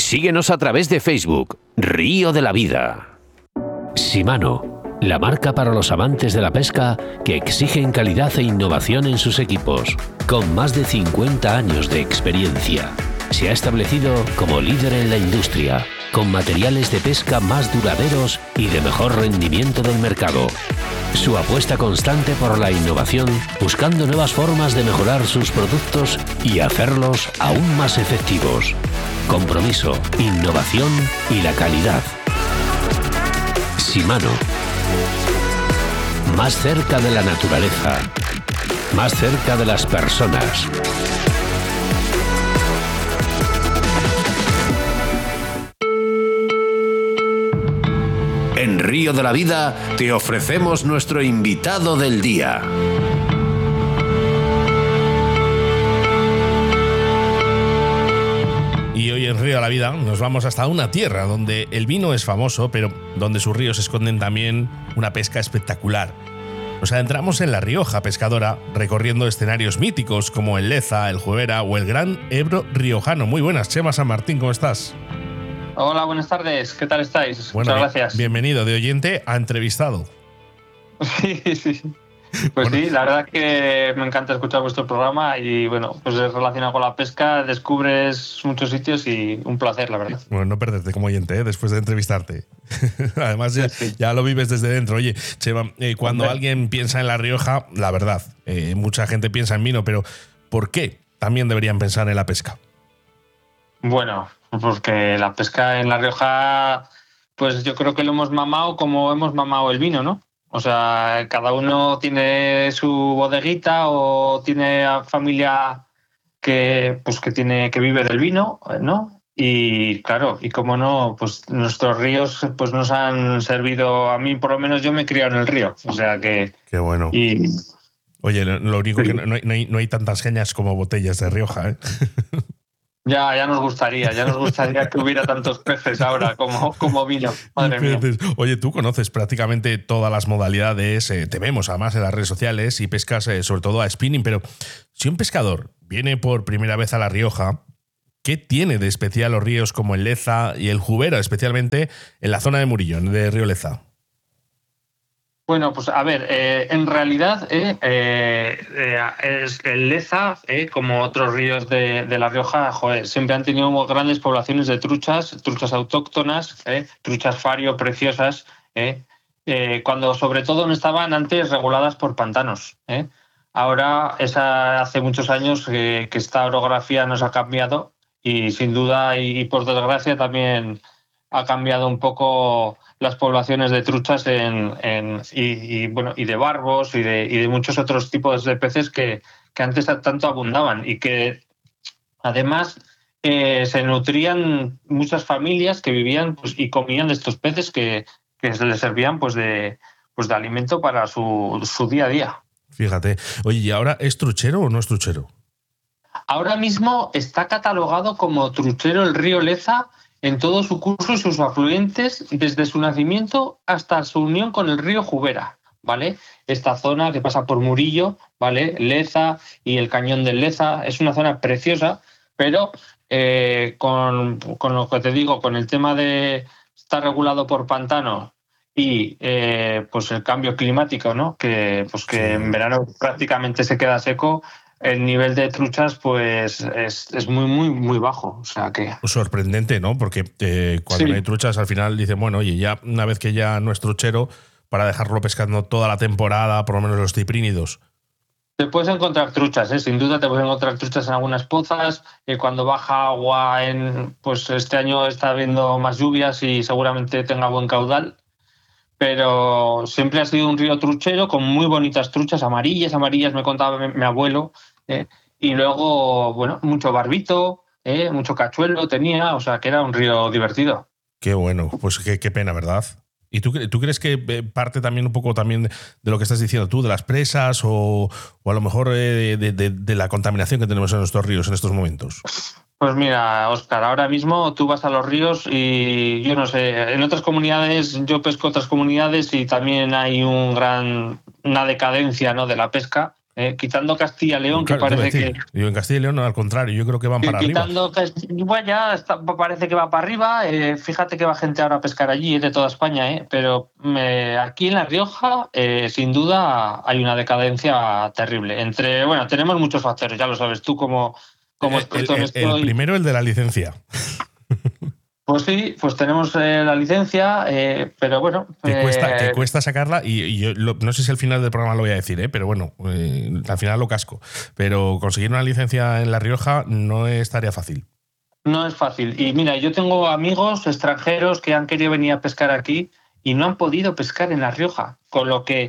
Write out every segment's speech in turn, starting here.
Síguenos a través de Facebook, Río de la Vida. Shimano, la marca para los amantes de la pesca que exigen calidad e innovación en sus equipos. Con más de 50 años de experiencia, se ha establecido como líder en la industria, con materiales de pesca más duraderos y de mejor rendimiento del mercado. Su apuesta constante por la innovación, buscando nuevas formas de mejorar sus productos y hacerlos aún más efectivos. Compromiso, innovación y la calidad. Shimano. Más cerca de la naturaleza. Más cerca de las personas. En Río de la Vida te ofrecemos nuestro invitado del día. Y hoy en Río de la Vida nos vamos hasta una tierra donde el vino es famoso, pero donde sus ríos esconden también una pesca espectacular. Nos adentramos en La Rioja pescadora, recorriendo escenarios míticos como el Leza, el Juevera o el Gran Ebro riojano. Muy buenas, Chema San Martín, ¿cómo estás? Hola, buenas tardes. ¿Qué tal estáis? Bueno, muchas gracias. Bienvenido de oyente a entrevistado. Sí. Pues bueno, sí, la verdad que me encanta escuchar vuestro programa y bueno, pues es relacionado con la pesca, descubres muchos sitios y un placer, la verdad. Bueno, no perderte como oyente, después de entrevistarte. Además ya lo vives desde dentro. Oye, Chema, cuando alguien piensa en La Rioja, la verdad, mucha gente piensa en vino, pero ¿por qué también deberían pensar en la pesca? Bueno, porque la pesca en La Rioja, pues yo creo que lo hemos mamado como hemos mamado el vino, ¿no? O sea, cada uno tiene su bodeguita o tiene familia que vive del vino, ¿no? Y claro, y como no, pues nuestros ríos pues nos han servido, a mí por lo menos yo me he criado en el río, o sea que... Qué bueno. Oye, lo único que no hay tantas cañas como botellas de Rioja, ¿eh? Ya nos gustaría que hubiera tantos peces ahora como vino. Madre mía. Oye, tú conoces prácticamente todas las modalidades, te vemos además en las redes sociales y pescas sobre todo a spinning, pero si un pescador viene por primera vez a La Rioja, ¿qué tiene de especial los ríos como el Leza y el Juevera, especialmente en la zona de Murillo, de Río Leza? Bueno, pues a ver, en realidad es el Leza, como otros ríos de La Rioja, siempre han tenido grandes poblaciones de truchas autóctonas, truchas fario preciosas, cuando sobre todo no estaban antes reguladas por pantanos. Ahora, hace muchos años que esta orografía nos ha cambiado y sin duda y por desgracia también ha cambiado un poco las poblaciones de truchas y de barbos y de muchos otros tipos de peces que antes tanto abundaban y que además se nutrían muchas familias que vivían pues, y comían de estos peces que les servían pues de alimento para su día a día. Fíjate. Oye, ¿y ahora es truchero o no es truchero? Ahora mismo está catalogado como truchero el río Leza en todo su curso y sus afluentes, desde su nacimiento hasta su unión con el río Juevera, ¿vale? Esta zona que pasa por Murillo, ¿vale? Leza y el cañón del Leza, es una zona preciosa, pero con lo que te digo, con el tema de estar regulado por pantano y pues el cambio climático, ¿no? Que en verano prácticamente se queda seco. El nivel de truchas pues es muy, muy, muy bajo. O sea que... Sorprendente, ¿no? Porque cuando no hay truchas al final dicen, bueno, oye, ya una vez que ya no es truchero, para dejarlo pescando toda la temporada, por lo menos los ciprínidos. Te puedes encontrar truchas, sin duda te puedes encontrar truchas en algunas pozas. Cuando baja agua, pues este año está habiendo más lluvias y seguramente tenga buen caudal. Pero siempre ha sido un río truchero con muy bonitas truchas, amarillas me contaba mi abuelo, y luego, bueno, mucho barbito, mucho cachuelo tenía, o sea que era un río divertido. Qué bueno, pues qué pena, ¿verdad? ¿Y tú crees que parte también un poco también de lo que estás diciendo tú, de las presas o a lo mejor de la contaminación que tenemos en nuestros ríos en estos momentos? Pues mira, Óscar, ahora mismo tú vas a los ríos y yo no sé, en otras comunidades, yo pesco otras comunidades y también hay una decadencia, ¿no?, de la pesca. Quitando Castilla y León, claro, que parece que... Yo en Castilla y León, al contrario, yo creo que van para arriba. Bueno, ya parece que va para arriba. Fíjate que va gente ahora a pescar allí, de toda España, pero aquí en La Rioja, sin duda, hay una decadencia terrible. Tenemos muchos factores, ya lo sabes tú como experto en esto. El primero, el de la licencia. Pues sí, pues tenemos la licencia, pero bueno... Que cuesta sacarla y yo no sé si al final del programa lo voy a decir, pero bueno, al final lo casco. Pero conseguir una licencia en La Rioja no es tarea fácil. No es fácil. Y mira, yo tengo amigos extranjeros que han querido venir a pescar aquí y no han podido pescar en La Rioja, con lo que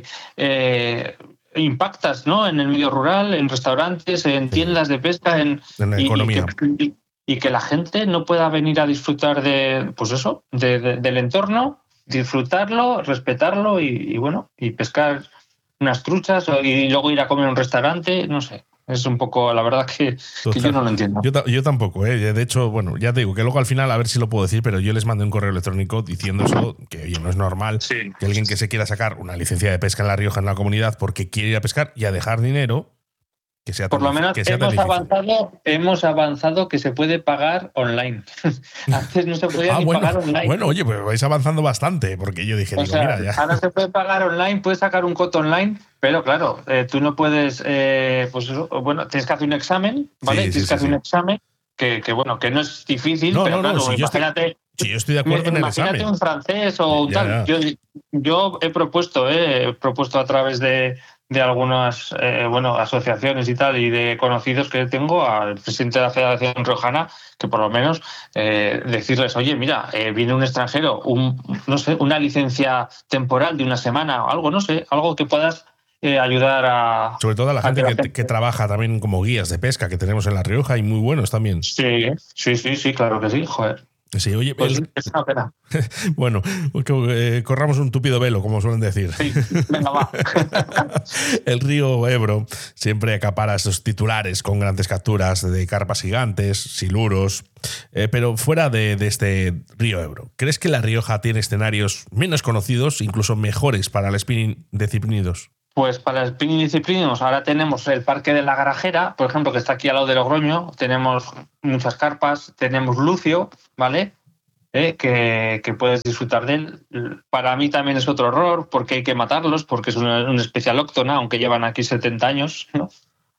impactas, ¿no?, en el medio rural, en restaurantes, en tiendas de pesca, en la economía. Y que la gente no pueda venir a disfrutar de, pues eso, del entorno, disfrutarlo, respetarlo y pescar unas truchas y luego ir a comer a un restaurante, no sé. Es un poco, la verdad que yo no lo entiendo. Yo tampoco, ¿eh? De hecho, bueno, ya te digo que luego al final, a ver si lo puedo decir, pero yo les mandé un correo electrónico diciendo eso, que oye, no es normal que alguien que se quiera sacar una licencia de pesca en La Rioja, en la comunidad, porque quiere ir a pescar y a dejar dinero, que sea por lo menos hemos avanzado que se puede pagar online. Antes no se podía pagar online. Bueno, oye, pues vais avanzando bastante, porque yo dije, mira, ya. Ahora se puede pagar online, puedes sacar un coto online, pero claro, tú no puedes, tienes que hacer un examen, ¿vale? Tienes que hacer un examen que no es difícil, pero claro, imagínate. Sí, yo estoy de acuerdo en el examen. Imagínate un francés o tal. Yo he propuesto a través de algunas asociaciones y tal, y de conocidos que tengo, al presidente de la Federación Riojana, que por lo menos decirles, oye, mira, viene un extranjero, una licencia temporal de una semana o algo, no sé, algo que puedas ayudar a... Sobre todo a la gente que trabaja también como guías de pesca que tenemos en La Rioja y muy buenos también. Sí, claro que sí, joder. Sí, oye, pues es una pena. Bueno, corramos un tupido velo, como suelen decir. Sí, venga, va. El río Ebro siempre acapara esos titulares con grandes capturas de carpas gigantes, siluros. Pero fuera de este río Ebro, ¿crees que La Rioja tiene escenarios menos conocidos, incluso mejores para el spinning de ciprínidos? Pues para el spinning y ciprínidos ahora tenemos el Parque de la Garajera, por ejemplo, que está aquí al lado de Logroño. Tenemos muchas carpas, tenemos Lucio, ¿vale? Que puedes disfrutar de él. Para mí también es otro horror, porque hay que matarlos, porque es una especie alóctona, aunque llevan aquí 70 años, ¿no?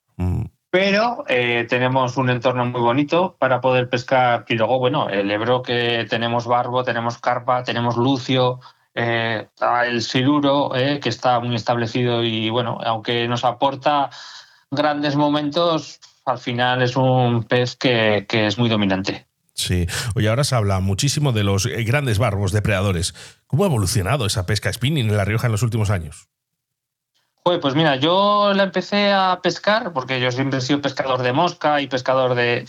Pero tenemos un entorno muy bonito para poder pescar. Y luego, el Ebro, que tenemos barbo, tenemos carpa, tenemos lucio, el siluro, que está muy establecido y, aunque nos aporta grandes momentos, al final es un pez que es muy dominante. Sí. Oye, ahora se habla muchísimo de los grandes barbos depredadores. ¿Cómo ha evolucionado esa pesca spinning en La Rioja en los últimos años? Pues mira, yo la empecé a pescar porque yo siempre he sido pescador de mosca y pescador de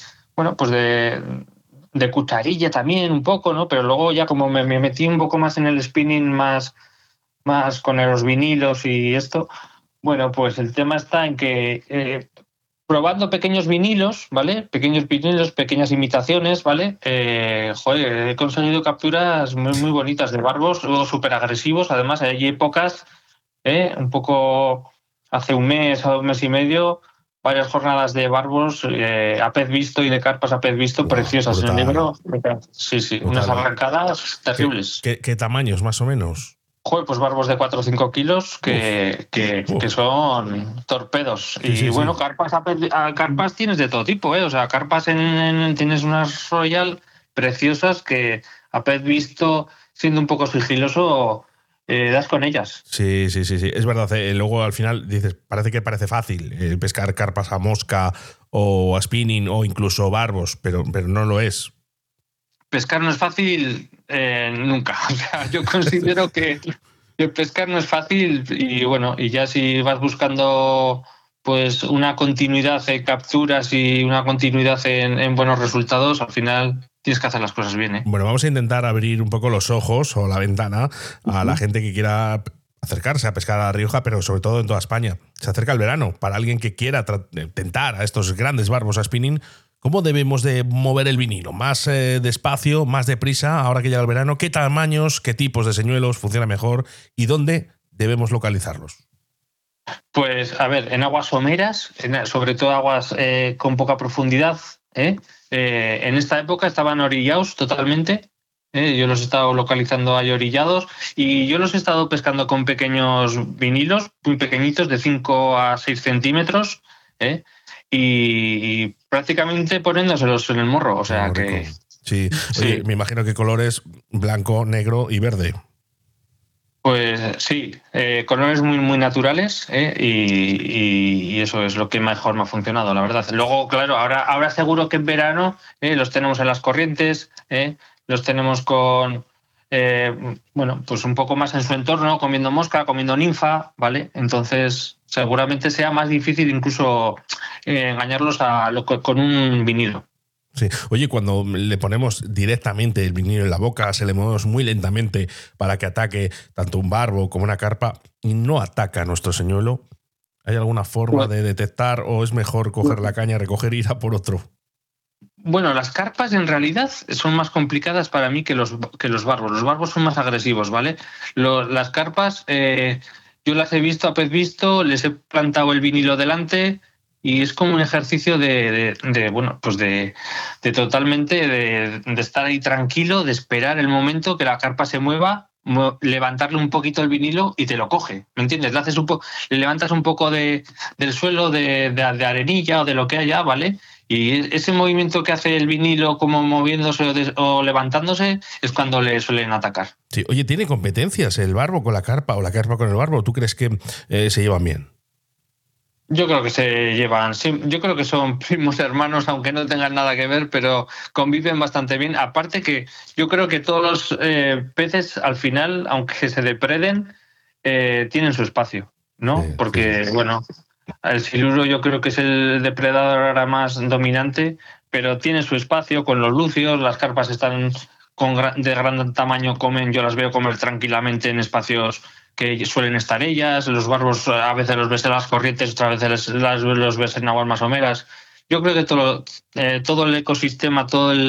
cucharilla también un poco, ¿no? Pero luego ya como me metí un poco más en el spinning, más con los vinilos y esto, pues el tema está en que probando pequeños vinilos, ¿vale? Pequeños vinilos, pequeñas imitaciones, ¿vale? He conseguido capturas muy, muy bonitas de barbos, luego súper agresivos. Además, hay épocas, un poco hace un mes o un mes y medio, varias jornadas de barbos a pez visto y de carpas a pez visto, preciosas brutal. En el libro. Sí, brutal. Unas arrancadas terribles. ¿Qué tamaños más o menos? Pues barbos de 4 o 5 kilos que son torpedos. Sí, y carpas tienes de todo tipo, O sea, carpas tienes unas Royal preciosas que a pez visto, siendo un poco sigiloso, das con ellas. Sí. Es verdad. Luego al final dices, parece fácil pescar carpas a mosca o a spinning o incluso barbos, pero no lo es. Pescar no es fácil nunca. O sea, yo considero que pescar no es fácil y ya si vas buscando pues una continuidad en capturas y una continuidad en buenos resultados, al final tienes que hacer las cosas bien. Bueno, vamos a intentar abrir un poco los ojos o la ventana a la gente que quiera acercarse a pescar a La Rioja, pero sobre todo en toda España. Se acerca el verano. Para alguien que quiera tentar a estos grandes barbos a spinning, ¿cómo debemos de mover el vinilo? ¿Más despacio, más deprisa ahora que llega el verano? ¿Qué tamaños, qué tipos de señuelos funcionan mejor y dónde debemos localizarlos? Pues a ver, en aguas someras, sobre todo aguas con poca profundidad, en esta época estaban orillados totalmente. Yo los he estado localizando ahí orillados y yo los he estado pescando con pequeños vinilos, muy pequeñitos, de 5 a 6 centímetros, y prácticamente poniéndoselos en el morro. O sea que... Sí. Oye, me imagino que colores blanco, negro y verde. Pues sí, colores muy, muy naturales, y eso es lo que mejor me ha funcionado, la verdad. Luego, claro, ahora seguro que en verano los tenemos en las corrientes, los tenemos con, bueno, pues un poco más en su entorno, comiendo mosca, comiendo ninfa, ¿vale? Entonces, seguramente sea más difícil incluso engañarlos con un vinilo. Sí. Oye, cuando le ponemos directamente el vinilo en la boca, se le movemos muy lentamente para que ataque tanto un barbo como una carpa y no ataca a nuestro señuelo, ¿hay alguna forma de detectar o es mejor coger la caña, recoger y ir a por otro? Bueno, las carpas en realidad son más complicadas para mí que los barbos. Los barbos son más agresivos, ¿vale? Las carpas, yo las he visto a pez visto, les he plantado el vinilo delante y es como un ejercicio de totalmente de estar ahí tranquilo, de esperar el momento que la carpa se mueva, levantarle un poquito el vinilo y te lo coge, ¿me entiendes? Le levantas un poco del suelo, de arenilla o de lo que haya, ¿vale? Y ese movimiento que hace el vinilo como moviéndose o levantándose es cuando le suelen atacar. Sí. Oye, ¿tiene competencias el barbo con la carpa o la carpa con el barbo? ¿Tú crees que se llevan bien? Yo creo que se llevan, sí, yo creo que son primos hermanos, aunque no tengan nada que ver, pero conviven bastante bien. Aparte que yo creo que todos los peces al final, aunque se depreden, tienen su espacio, ¿no? Sí, porque, sí. bueno, el siluro yo creo que es el depredador ahora más dominante, pero tiene su espacio con los lucios, las carpas están de gran tamaño, yo las veo comer tranquilamente en espacios que suelen estar ellas, los barbos a veces los ves en las corrientes, otras veces los ves en aguas más someras. Yo creo que todo el ecosistema,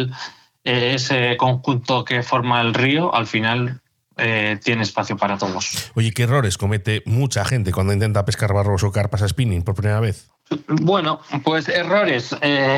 ese conjunto que forma el río, al final tiene espacio para todos. Oye, ¿qué errores comete mucha gente cuando intenta pescar barbos o carpas a spinning por primera vez? Bueno, pues errores.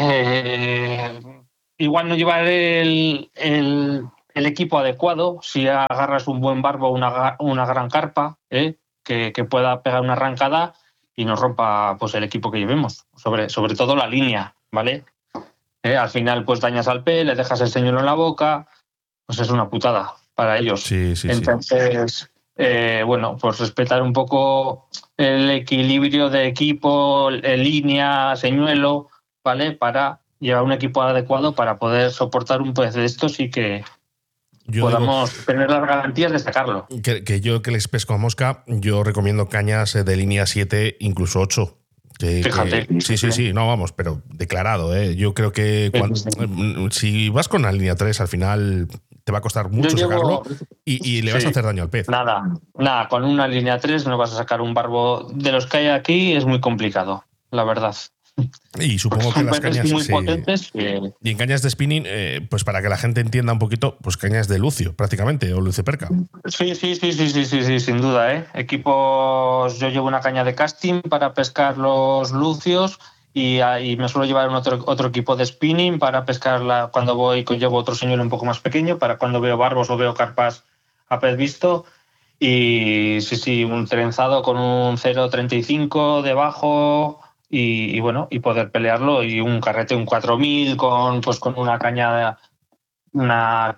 Igual no llevar el equipo adecuado. Si agarras un buen barbo, una gran carpa, que pueda pegar una arrancada y nos rompa pues el equipo que llevemos, sobre todo la línea, ¿vale? Al final pues dañas al pez, le dejas el señuelo en la boca, pues es una putada para ellos. Sí. Entonces, bueno, pues respetar un poco el equilibrio de equipo, línea, señuelo, ¿vale? Para llevar un equipo adecuado para poder soportar un pez de estos y que podamos tener las garantías de sacarlo. Que yo que les pesco a mosca, yo recomiendo cañas de línea 7, incluso 8. Fíjate. Sí, no, vamos, pero declarado, ¿eh? Yo creo que si vas con la línea 3, al final te va a costar mucho sacarlo y le vas a hacer daño al pez. Nada, con una línea 3 no vas a sacar un barbo. De los que hay aquí es muy complicado, la verdad. Y supongo que las cañas muy potentes. Y en cañas de spinning, pues para que la gente entienda un poquito, pues cañas de lucio, prácticamente, o luciperca. Sí, sin duda, Equipos, yo llevo una caña de casting para pescar los lucios y me suelo llevar otro equipo de spinning para pescar cuando voy, llevo otro señuelo un poco más pequeño para cuando veo barbos o veo carpas a pez visto. Y sí, un trenzado con un 0.35 debajo. Y bueno, y poder pelearlo, y un carrete, un 4000 con una caña, una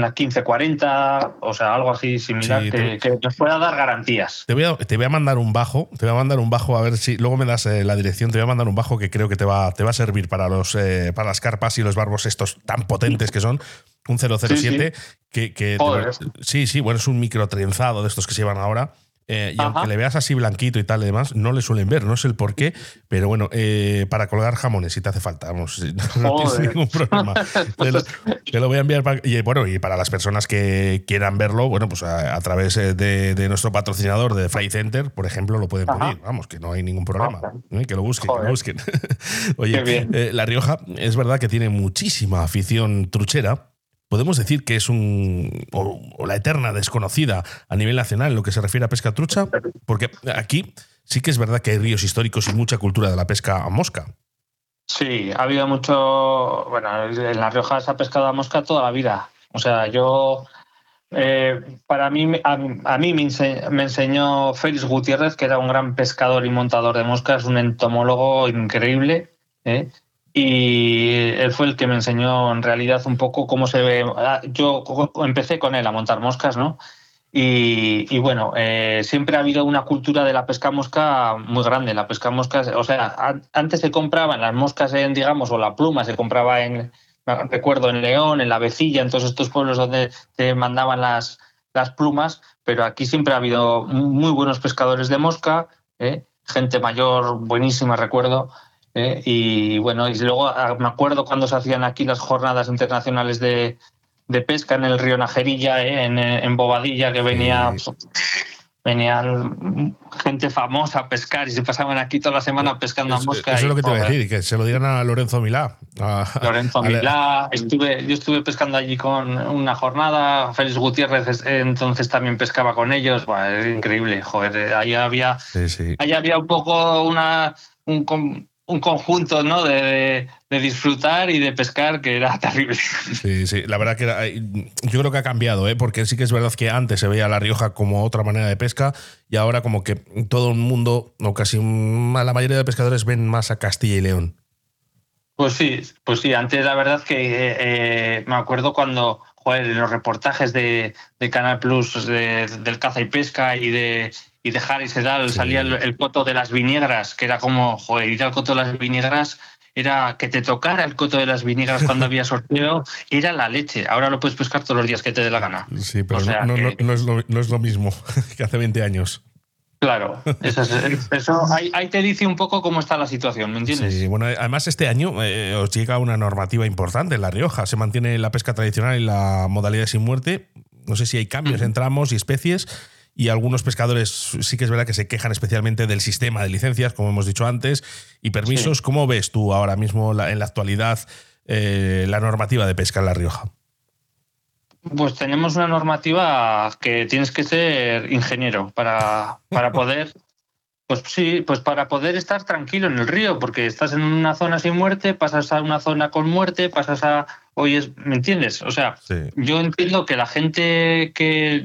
1540, o sea, algo así similar, que nos pueda dar garantías. Te voy a mandar un bajo, a ver si luego me das la dirección. Te voy a mandar un bajo que creo que te va a servir para las carpas y los barbos estos tan potentes que son. Un 007 que bueno, es un micro trenzado de estos que se llevan ahora. Y aunque le veas así blanquito y tal y demás, no le suelen ver, no sé el por qué, pero bueno, para colgar jamones si te hace falta, vamos, no tienes ningún problema. Te lo voy a enviar y para las personas que quieran verlo, bueno, pues a través de nuestro patrocinador de Fly Center, por ejemplo, lo pueden pedir, vamos, que no hay ningún problema, que lo busquen. Oye, La Rioja es verdad que tiene muchísima afición truchera. Podemos decir que es la eterna desconocida a nivel nacional en lo que se refiere a pesca trucha, porque aquí sí que es verdad que hay ríos históricos y mucha cultura de la pesca a mosca. Sí, ha habido mucho. Bueno, en La Rioja se ha pescado a mosca toda la vida. O sea, yo. Para mí, a mí me enseñó Félix Gutiérrez, que era un gran pescador y montador de moscas, un entomólogo increíble. ¿eh? Y él fue el que me enseñó en realidad un poco cómo se ve. Yo empecé con él a montar moscas, ¿no? Y bueno, siempre ha habido una cultura de la pesca mosca muy grande. La pesca mosca, o sea, antes se compraban las moscas digamos, o la pluma se compraba recuerdo, en León, en La Vecilla, en todos estos pueblos donde te mandaban las plumas, pero aquí siempre ha habido muy buenos pescadores de mosca, gente mayor buenísima, recuerdo. Y bueno, y luego me acuerdo cuando se hacían aquí las jornadas internacionales de pesca en el río Najerilla, en Bobadilla, que venían gente famosa a pescar y se pasaban aquí toda la semana pescando a mosca. Eso es lo que te iba a decir, que se lo digan a Lorenzo Milá. Milá. Yo estuve pescando allí con una jornada. Félix Gutiérrez entonces también pescaba con ellos. Bueno, es increíble, joder. Ahí había un poco un conjunto, ¿no? de disfrutar y de pescar que era terrible. Sí, la verdad que yo creo que ha cambiado, porque sí que es verdad que antes se veía La Rioja como otra manera de pesca y ahora como que todo el mundo, o casi la mayoría de pescadores, ven más a Castilla y León. Pues sí, antes la verdad que me acuerdo cuando, joder, en los reportajes de Canal Plus del caza y pesca y de Harry Sedal salía el coto de las viñegras, que era como, joder, ir al coto de las viñegras era que te tocara el coto de las viñegras cuando había sorteo, era la leche. Ahora lo puedes pescar todos los días que te dé la gana. Sí, pero no es lo mismo que hace 20 años. Claro, eso ahí te dice un poco cómo está la situación, ¿me entiendes? Sí, bueno, además este año os llega una normativa importante en La Rioja. Se mantiene la pesca tradicional y la modalidad sin muerte. No sé si hay cambios en tramos y especies, y algunos pescadores sí que es verdad que se quejan especialmente del sistema de licencias, como hemos dicho antes, y permisos. Sí. ¿Cómo ves tú ahora mismo en la actualidad la normativa de pesca en La Rioja? Pues tenemos una normativa que tienes que ser ingeniero para poder, pues para poder estar tranquilo en el río, porque estás en una zona sin muerte, pasas a una zona con muerte, ¿me entiendes? O sea, sí. Yo entiendo que la gente que